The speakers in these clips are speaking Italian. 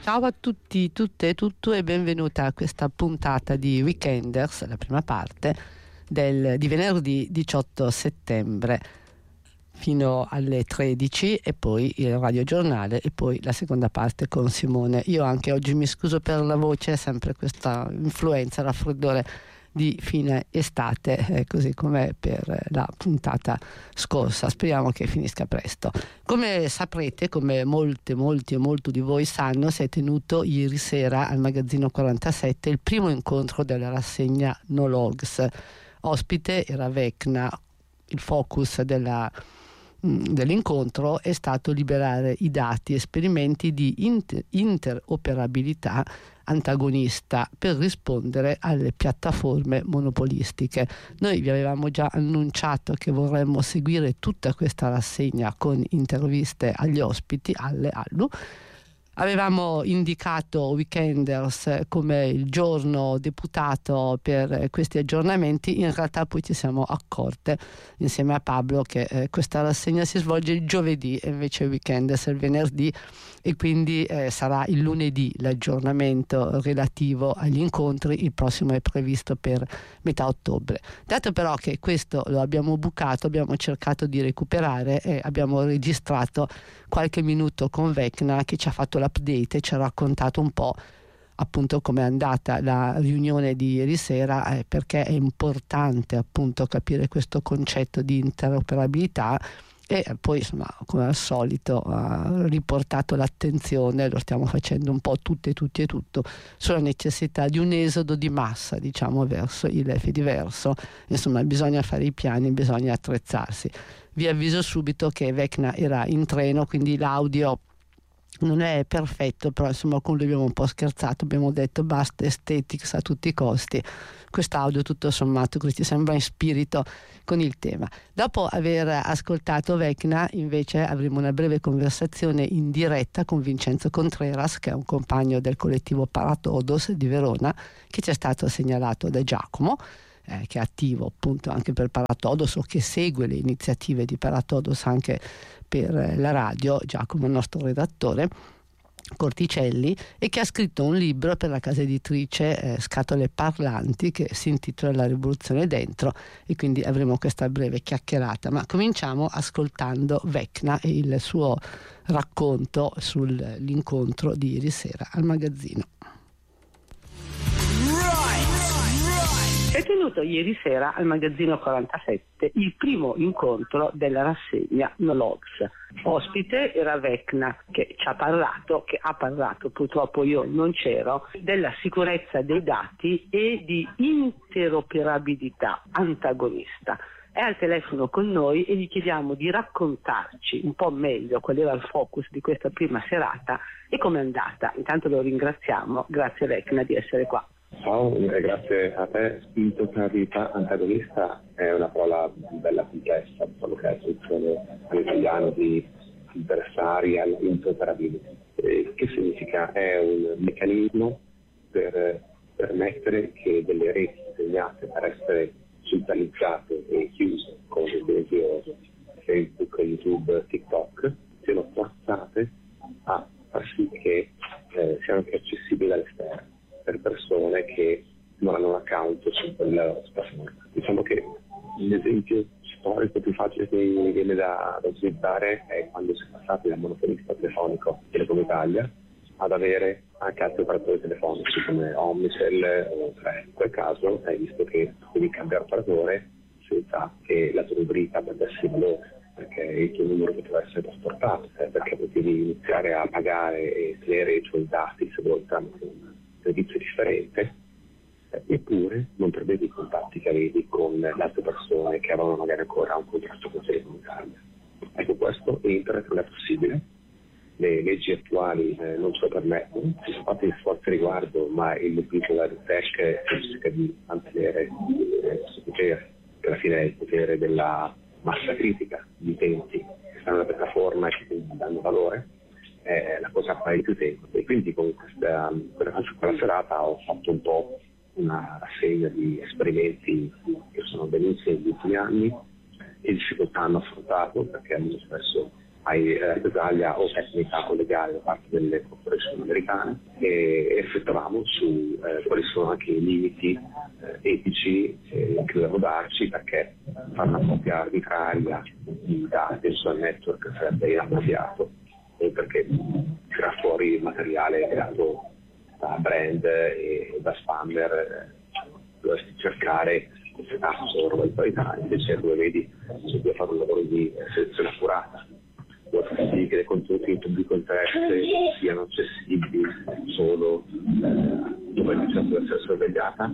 Ciao a tutti, tutte e tutto e benvenuta a questa puntata di Weekenders, la prima parte di venerdì 18 settembre fino alle 13 e poi il radiogiornale e poi la seconda parte con Simone. Io anche oggi mi scuso per la voce, sempre questa influenza, raffreddore di fine estate, così come per la puntata scorsa. Speriamo che finisca presto. Come saprete, come molti e molti di voi sanno, si è tenuto ieri sera al Magazzino 47 il primo incontro della rassegna No Logs. Ospite era Vecna. Il focus dell'incontro è stato liberare i dati e esperimenti di interoperabilità antagonista per rispondere alle piattaforme monopolistiche. Noi vi avevamo già annunciato che vorremmo seguire tutta questa rassegna con interviste agli ospiti, allu. Avevamo indicato Weekenders come il giorno deputato per questi aggiornamenti, in realtà poi ci siamo accorte insieme a Pablo che questa rassegna si svolge il giovedì e invece Weekenders è il venerdì e quindi sarà il lunedì l'aggiornamento relativo agli incontri. Il prossimo è previsto per metà ottobre. Dato però che questo lo abbiamo bucato, abbiamo cercato di recuperare e abbiamo registrato qualche minuto con Vecna che ci ha fatto l'update e ci ha raccontato un po' appunto come è andata la riunione di ieri sera, perché è importante appunto capire questo concetto di interoperabilità. E poi insomma, come al solito, ha riportato l'attenzione, lo stiamo facendo un po' tutti e tutto, sulla necessità di un esodo di massa, diciamo, verso il Fediverso. Insomma, bisogna fare i piani, bisogna attrezzarsi. Vi avviso subito che Vecna era in treno, quindi l'audio non è perfetto, però insomma con lui abbiamo un po' scherzato, abbiamo detto basta aesthetics a tutti i costi. Quest'audio tutto sommato ci sembra in spirito con il tema. Dopo aver ascoltato Vecna invece avremo una breve conversazione in diretta con Vincenzo Contreras, che è un compagno del collettivo Paratodos di Verona, che ci è stato segnalato da Giacomo, che è attivo appunto anche per Paratodos o che segue le iniziative di Paratodos anche per la radio. Giacomo è il nostro redattore Corticelli e che ha scritto un libro per la casa editrice Scatole Parlanti che si intitola La rivoluzione dentro, e quindi avremo questa breve chiacchierata. Ma cominciamo ascoltando Vecna e il suo racconto sull'incontro di ieri sera al magazzino. È tenuto ieri sera al Magazzino 47 il primo incontro della rassegna No Logs. Ospite era Vecna, che ha parlato, purtroppo io non c'ero, della sicurezza dei dati e di interoperabilità antagonista. È al telefono con noi e gli chiediamo di raccontarci un po' meglio qual era il focus di questa prima serata e com'è andata. Intanto lo ringraziamo, grazie Vecna di essere qua. Ciao, grazie a te. Interoperabilità antagonista è una parola bella complessa, quello che è la traduzione all'italiano di adversarial interoperability. Che significa? È un meccanismo per permettere che delle reti disegnate per essere centralizzate e chiuse, come ad esempio Facebook, YouTube, TikTok, siano forzate a far sì che siano anche accessibili dall'esterno per persone che non hanno un account su quella piattaforma. Diciamo che l'esempio storico più facile che mi viene da utilizzare è quando si è passati dal monopolista telefonico Telecom Italia ad avere anche altri operatori telefonici come Omnicell o Tre. In quel caso hai visto che devi cambiare operatore senza che la tua rubrica perdesse il valore, perché il tuo numero poteva essere trasportato, perché potevi iniziare a pagare e tenere i tuoi dati se vuoi tramite un servizio differente, eppure non perdevi i contatti che avevi con le altre persone che avevano magari ancora un contratto con Telecom Italia. Ecco, questo internet non è possibile, le leggi attuali non ce lo permettono, ci sono fatti sforzi a riguardo, ma il titolo del tech cerca di mantenere questo potere, che alla fine è il potere della massa critica di utenti che stanno nella piattaforma e che danno valore. È la cosa a fare di più tempo, e quindi con quella serata ho fatto un po' una rassegna di esperimenti che sono avvenuti negli ultimi anni e difficoltà hanno affrontato, perché molto spesso mai represaglia o tecnica o legale da parte delle corporazioni americane, e riflettavamo su quali sono anche i limiti etici che dobbiamo darci, perché fare una copia arbitraria di dati sul network sarebbe inappropriato, e perché tira fuori materiale creato da brand e da spammer. Dovresti cercare questo cazzo roba di qualità, invece dove vedi se puoi fare un lavoro di selezione accurata, vuoi far sì che dei contenuti di pubblico interesse siano accessibili solo dove l'inizio deve essere sorvegliata.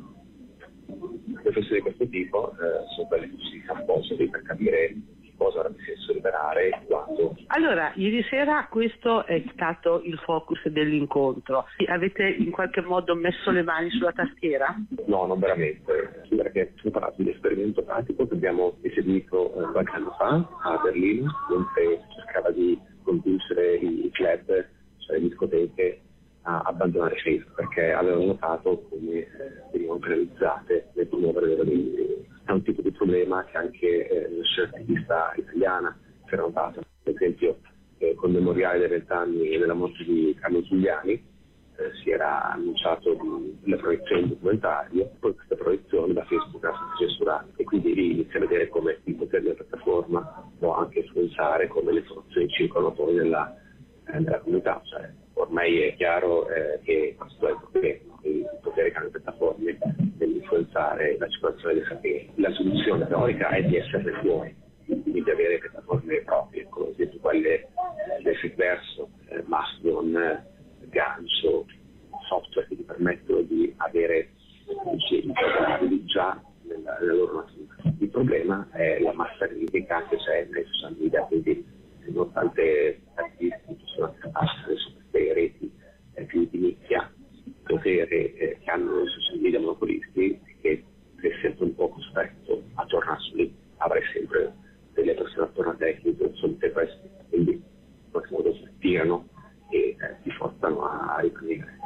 Riflessioni di questo tipo sono quelle che si appositi per capire cosa avrebbe senso liberare e quando. Allora, ieri sera questo è stato il focus dell'incontro. Avete in qualche modo messo le mani sulla tastiera? No, non veramente, perché ho parlato di esperimento pratico che abbiamo eseguito qualche anno fa a Berlino, mentre cercava di convincere i club, cioè le discoteche, a abbandonare Facebook, perché avevano notato come venivano penalizzate nel promuovere dei eventi. È un tipo di problema che anche la scelta artista italiana si era notata. Per esempio, col memoriale dei 20 anni della morte di Carlo Giuliani si era annunciato la proiezione di un documentario, poi questa proiezione da Facebook era stata censurata, e quindi lì inizia a vedere come il potere della piattaforma può anche influenzare come le informazioni circolano poi nella comunità. Cioè, ormai è chiaro che questo è il problema, il potere che hanno le piattaforme nell'influenzare la circolazione dei saperi. La soluzione teorica è di esserne fuori, quindi di avere piattaforme proprie, come ad esempio quelle del Fitverso, Mastodon, Gancio, software che ti permettono di avere integrabili già nella loro natura. Il problema è la massa critica che c'è nei social media, quindi nonostante artisti sono capaci adesso per reti più di nicchia, potere che hanno i social media monopolisti, che sei sempre un po' costretto a tornarsi lì, avrai sempre delle persone attorno a te che sono te questi, quindi in qualche modo si tirano e ti forzano a riprendere.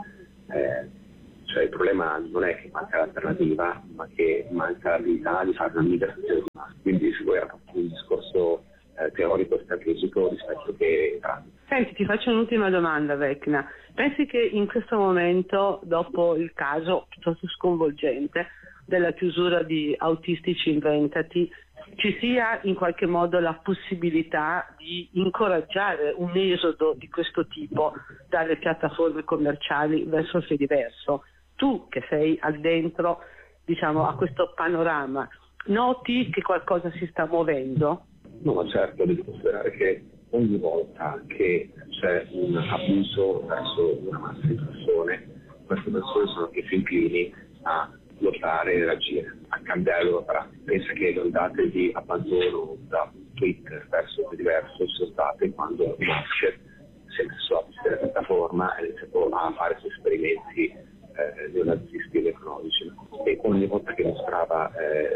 Cioè il problema non è che manca l'alternativa, ma che manca l'abilità di fare una migrazione di massa. Quindi si vuole un discorso teorico e strategico rispetto che pratico. Senti, ti faccio un'ultima domanda, Vecna. Pensi che in questo momento, dopo il caso piuttosto sconvolgente della chiusura di Autistici Inventati, ci sia in qualche modo la possibilità di incoraggiare un esodo di questo tipo dalle piattaforme commerciali verso il Fediverso? Tu che sei al dentro, diciamo, a questo panorama, noti che qualcosa si sta muovendo? No, ma certo, devi considerare che ogni volta che c'è un abuso verso una massa di persone, queste persone sono anche più inclini a lottare e reagire, a cambiare le loro pratiche. Pensa che le ondate di abbandono da Twitter verso il diverso sono state quando Musk si è messo a questa piattaforma e ha iniziato a fare i suoi esperimenti neonazisti economici, e ogni volta che mostrava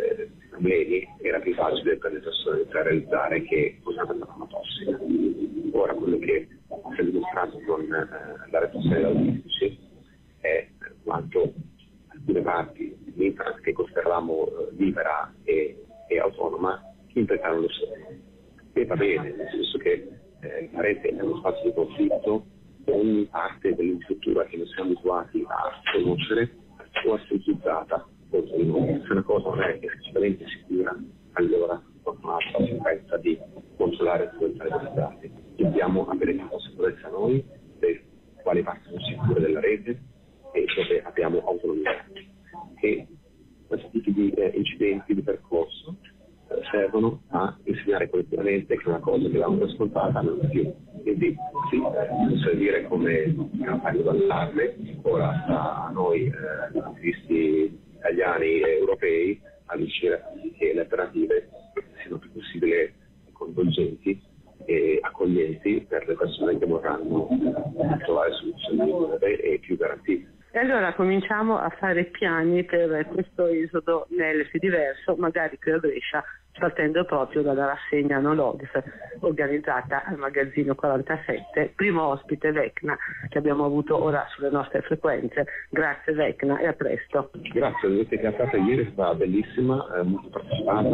problemi era più facile per le persone iniziare a realizzare che usava una forma tossica. Ora quello che si è dimostrato con la repressione degli autistici è quanto alcune parti di internet che consideravamo libera e autonoma implicano lo sono. E va bene, nel senso che la rete è uno spazio di conflitto, ogni parte dell'infrastruttura che non siamo abituati a conoscere può essere utilizzata contro di noi. Se una cosa non è effettivamente sicura, allora qualcun altro ha sicurezza di controllare e influenzare questi dati. Dobbiamo avere più consapevolezza noi di quali parti sono sicure della rete e dove abbiamo autonomia. E questi tipi di incidenti di percorso servono a insegnare collettivamente che una cosa che avevamo ascoltata non è più. Quindi sì, posso dire come campagna d'allarme, ora sta a noi attivisti italiani e europei a riuscire che le alternative siano più possibile coinvolgenti e accoglienti per le persone che vorranno trovare soluzioni nuove e più garantite. E allora cominciamo a fare piani per questo esodo nel Fediverso, magari qui a Brescia, partendo proprio dalla rassegna Nolodif organizzata al Magazzino 47, primo ospite Vecna che abbiamo avuto ora sulle nostre frequenze. Grazie Vecna e a presto. Grazie, vedete che la stata ieri è stata bellissima, molto partecipata,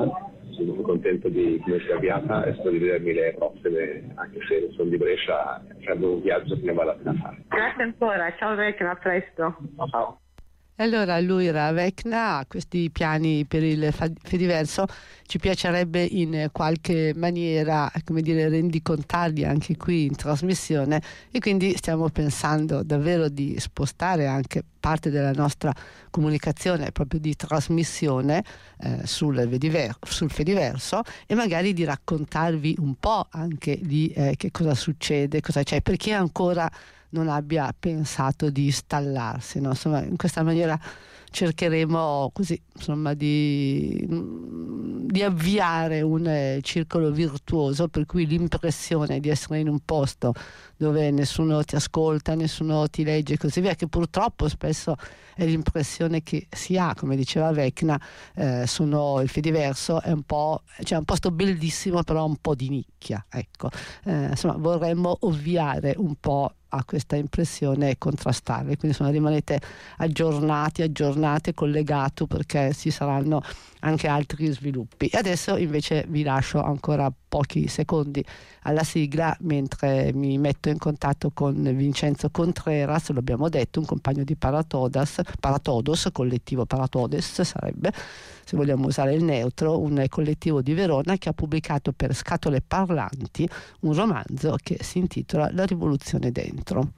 sono molto contento di come si è avviata e spero di vedermi le prossime, anche se non sono di Brescia, sarebbe un viaggio che ne vale la pena fare. Grazie ancora, ciao Vecna, a presto. Ciao. Allora lui Vecna ha questi piani per il Fediverso, ci piacerebbe in qualche maniera, come dire, rendicontarli anche qui in trasmissione, e quindi stiamo pensando davvero di spostare anche parte della nostra comunicazione, proprio di trasmissione sul Fediverso, e magari di raccontarvi un po' anche di che cosa succede, cosa c'è, per chi ancora non abbia pensato di installarsi, no? Insomma, in questa maniera cercheremo così, insomma, di avviare un circolo virtuoso per cui l'impressione di essere in un posto dove nessuno ti ascolta, nessuno ti legge e così via, che purtroppo spesso è l'impressione che si ha, come diceva Vecna, il Fediverso è un po', cioè un posto bellissimo però un po' di nicchia, ecco. Insomma, vorremmo ovviare un po' a questa impressione e contrastarle, quindi insomma rimanete aggiornate, collegati, perché ci saranno anche altri sviluppi. E adesso invece vi lascio ancora pochi secondi alla sigla, mentre mi metto in contatto con Vincenzo Contreras, lo abbiamo detto, un compagno di Paratodos, collettivo Paratodes sarebbe, se vogliamo usare il neutro, un collettivo di Verona che ha pubblicato per Scatole Parlanti un romanzo che si intitola La rivoluzione dentro.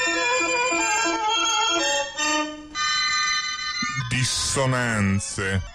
Dissonanze.